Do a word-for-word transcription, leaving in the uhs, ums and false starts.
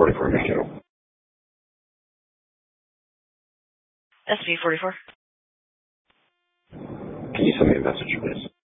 forty-four Metro. S V forty-four. Can you send me a message, please?